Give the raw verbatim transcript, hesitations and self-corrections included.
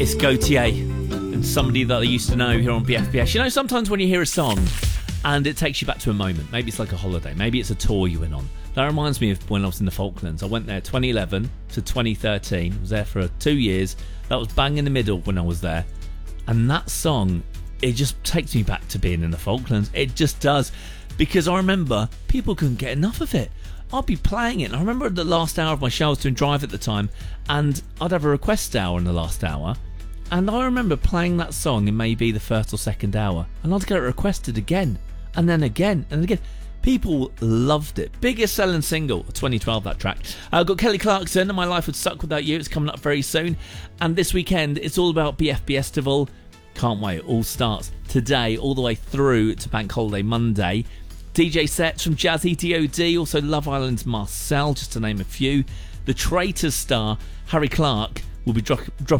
It's Gautier and somebody that I used to know here on B F B S. You know, sometimes when you hear a song and it takes you back to a moment, maybe it's like a holiday, maybe it's a tour you went on. That reminds me of when I was in the Falklands. I went there twenty eleven to twenty thirteen. I was there for two years. That was bang in the middle when I was there. And that song, it just takes me back to being in the Falklands. It just does. Because I remember people couldn't get enough of it. I'd be playing it. And I remember at the last hour of my show, I was doing Drive at the time, and I'd have a request hour in the last hour. And I remember playing that song in maybe the first or second hour. And I'd get it requested again. And then again. And again. People loved it. Biggest selling single, twenty twelve, that track. I've got Kelly Clarkson and My Life Would Suck Without You. It's coming up very soon. And this weekend, it's all about B F B Festival. Can't wait. It all starts today, all the way through to Bank Holiday Monday. D J sets from Jazzy D O D, also Love Island's Marcel, just to name a few. The Traitors star, Harry Clark, will be dro- dropping